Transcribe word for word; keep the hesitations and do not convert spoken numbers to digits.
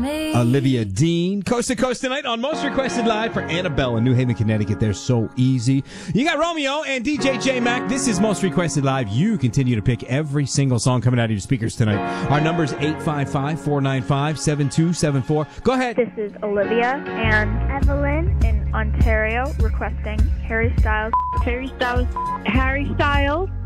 Olivia Dean. Coast to Coast tonight on Most Requested Live for Annabelle in New Haven, Connecticut. They're so easy. You got Romeo and D J J-Mac. This is Most Requested Live. You continue to pick every single song coming out of your speakers tonight. Our number is eight five five, four nine five, seven two seven four. Go ahead. This is Olivia and Evelyn in Ontario requesting Harry Styles. Harry Styles. Harry Styles.